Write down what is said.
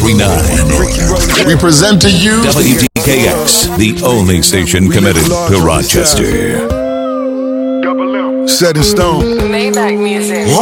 101.39. We present to you WDKX, the only station committed to Rochester. Set in stone. Maybach music.